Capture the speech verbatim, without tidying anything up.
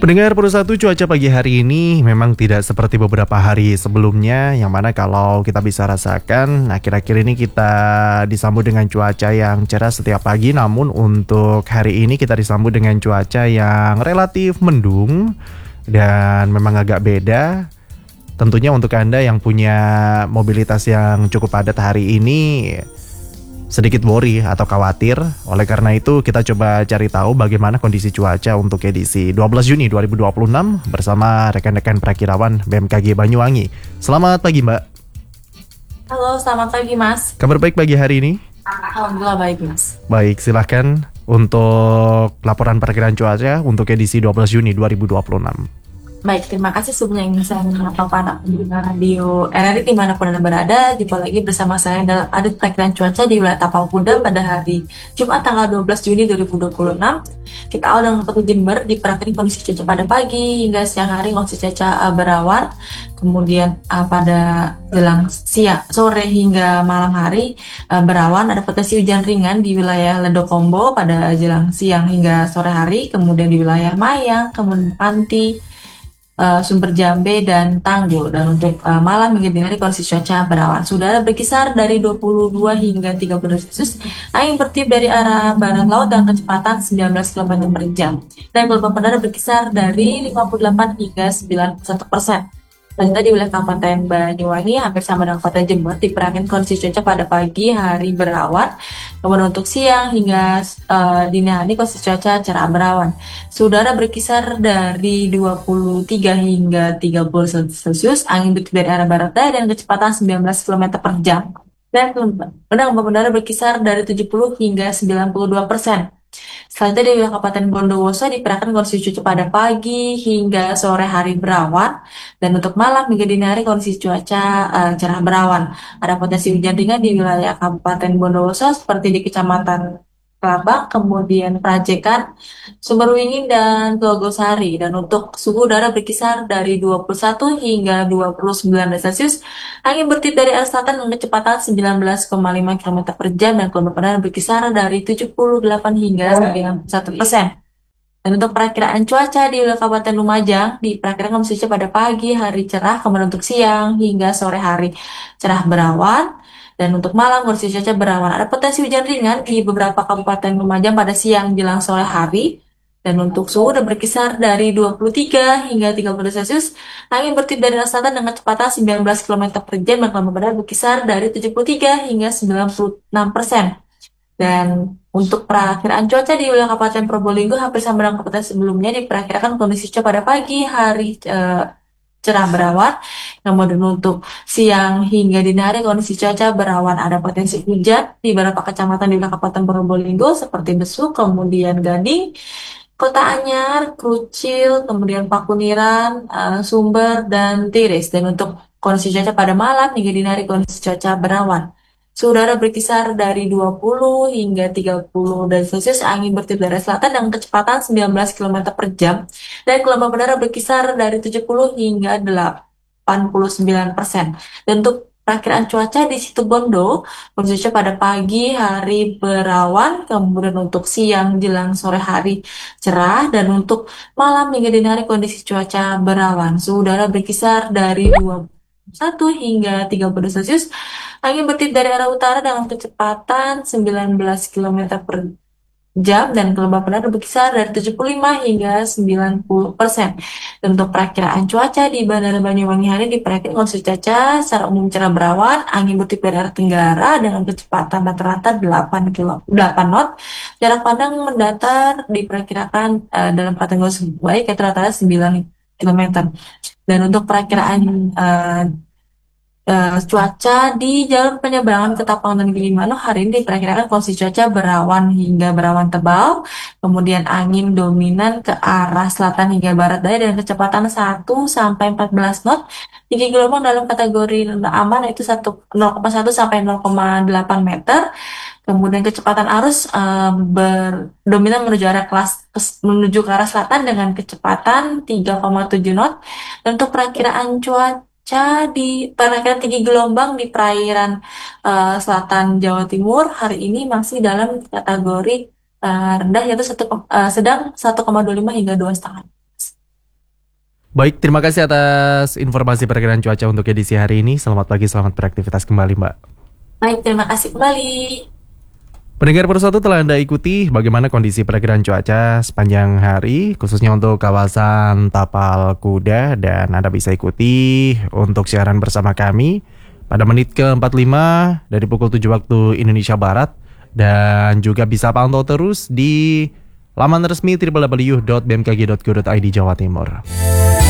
Pendengar Pro satu, cuaca pagi hari ini memang tidak seperti beberapa hari sebelumnya, yang mana kalau kita bisa rasakan akhir-akhir ini kita disambut dengan cuaca yang cerah setiap pagi. Namun untuk hari ini kita disambut dengan cuaca yang relatif mendung dan memang agak beda. Tentunya untuk Anda yang punya mobilitas yang cukup padat hari ini sedikit worry atau khawatir. Oleh karena itu kita coba cari tahu bagaimana kondisi cuaca untuk edisi dua belas Juni dua ribu dua puluh enam bersama rekan-rekan perakirawan B M K G Banyuwangi. Selamat pagi Mbak. Halo, selamat pagi Mas. Kabar baik pagi hari ini? Alhamdulillah baik Mas. Baik, silahkan untuk laporan perakiraan cuaca untuk edisi dua belas Juni dua ribu dua puluh enam. Baik, terima kasih sebelumnya ingin saya menyapa para pendengar radio R R I dimanapun Anda berada. Jumpa lagi bersama saya dalam update perakiraan cuaca di wilayah Tapal Kuda pada hari Jumat tanggal dua belas Juni dua ribu dua puluh enam. Kita awal dengan Kota Jember diperkirakan kondisi cuaca pada pagi hingga siang hari kondisi cuaca uh, berawan. Kemudian uh, pada jelang siang, sore hingga malam hari uh, berawan. Ada potensi hujan ringan di wilayah Ledokombo pada jelang siang hingga sore hari. Kemudian di wilayah Mayang, kemudian Panti, Uh, Sumber Jambe dan Tanggul. Dan untuk uh, malam hingga dini hari kondisi cuaca berawan. Sudah berkisar dari dua puluh dua hingga tiga puluh Celcius. Angin bertiup dari arah barat laut dan kecepatan sembilan belas kilometer per jam. Dan gelombang udara berkisar dari lima puluh delapan hingga sembilan puluh satu persen. Selanjutnya di wilayah Kabupaten Banyuwangi hampir sama dengan Kabupaten Jember diperkirakan kondisi cuaca pada pagi hari berawan. Kemudian untuk siang hingga uh, dini hari kondisi cuaca cerah berawan. Suhu udara berkisar dari dua puluh tiga hingga tiga puluh Celcius. Angin bertiup dari arah barat daya dan kecepatan sembilan belas kilometer per jam. Dan gelombang udara berkisar dari tujuh puluh hingga sembilan puluh dua persen. Selanjutnya di wilayah Kabupaten Bondowoso diperkirakan kondisi cuaca pada pagi hingga sore hari berawan, dan untuk malam hingga dini hari kondisi cuaca uh, cerah berawan. Ada potensi hujan ringan di wilayah Kabupaten Bondowoso seperti di Kecamatan Kelabang, kemudian Prajekan, Sumberwingin, dan Telogosari. Dan untuk suhu udara berkisar dari dua puluh satu hingga dua puluh sembilan Celcius. Angin bertiup dari arah selatan dengan kecepatan sembilan belas koma lima kilometer per jam dan gelombang udara berkisar dari tujuh puluh delapan hingga sembilan puluh satu persen. Dan untuk perakiraan cuaca di wilayah Kabupaten Lumajang diperkirakan kondisi cuaca pada pagi hari cerah, kemudian untuk siang hingga sore hari cerah berawan. Dan untuk malam kondisi cuaca berawan. Ada potensi hujan ringan di beberapa kabupaten Lumajang pada siang jelang sore hari. Dan untuk suhu udah berkisar dari dua puluh tiga hingga tiga puluh Celcius. Angin bertiup dari arah selatan dengan kecepatan sembilan belas kilometer per jam dan gelombang udara berkisar dari tujuh puluh tiga hingga sembilan puluh enam persen. Dan untuk perakiraan cuaca di wilayah Kabupaten Probolinggo hampir sama dengan kabupaten sebelumnya diperkirakan kondisi cuaca pada pagi hari eh, cerah berawan. Kemudian untuk siang hingga dini hari kondisi cuaca berawan. Ada potensi hujan di beberapa kecamatan di wilayah Kabupaten Probolinggo seperti Besuk, kemudian Gading, Kota Anyar, Krucil, kemudian Pakuniran, uh, Sumber, dan Tiris. Dan untuk kondisi cuaca pada malam hingga dini hari kondisi cuaca berawan. Suhu udara berkisar dari dua puluh hingga tiga puluh derajat Celcius. Angin bertiup dari selatan dengan kecepatan sembilan belas kilometer per jam. Dan gelombang udara berkisar dari tujuh puluh hingga delapan puluh sembilan persen. Dan untuk perakiraan cuaca di Situbondo, kondisi cuaca pada pagi hari berawan, kemudian untuk siang jelang sore hari cerah, dan untuk malam hingga dini hari kondisi cuaca berawan. Suhu udara berkisar dari dua puluh satu hingga tiga puluh Celcius. Angin bertiup dari arah utara dengan kecepatan sembilan belas kilometer per jam dan gelombang udara berkisar dari tujuh puluh lima hingga sembilan puluh persen. Dan untuk perakiraan cuaca di Bandara Banyuwangi hari ini diperkirakan kondisi cuaca secara umum cerah berawan, angin bertiup dari arah tenggara dengan kecepatan rata-rata delapan knot. Jarak pandang mendatar diperkirakan uh, dalam kategori baik yaitu rata-rata sembilan kilometer. Dan untuk perakiraan uh, Uh, cuaca di jalur penyeberangan ke Tapang dan Gilimanuk hari ini diperkirakan kondisi cuaca berawan hingga berawan tebal, kemudian angin dominan ke arah selatan hingga barat daya dengan kecepatan satu sampai empat belas knot. Tinggi gelombang dalam kategori aman yaitu nol koma satu sampai nol koma delapan meter. Kemudian kecepatan arus uh, berdominan menuju arah kelas menuju ke arah selatan dengan kecepatan tiga koma tujuh knot. Dan untuk perakiraan cuaca di perakiraan tinggi gelombang di perairan uh, selatan Jawa Timur hari ini masih dalam kategori uh, rendah yaitu satu, uh, sedang satu koma dua puluh lima hingga dua koma lima. Baik, terima kasih atas informasi perakiraan cuaca untuk edisi hari ini. Selamat pagi, selamat beraktivitas kembali, Mbak. Baik, terima kasih kembali. Pendengar Persatu, telah Anda ikuti bagaimana kondisi perakiraan cuaca sepanjang hari, khususnya untuk kawasan Tapal Kuda, dan Anda bisa ikuti untuk siaran bersama kami pada menit ke empat puluh lima dari pukul tujuh waktu Indonesia Barat, dan juga bisa pantau terus di laman resmi w w w dot b m k g dot go dot i d Jawa Timur.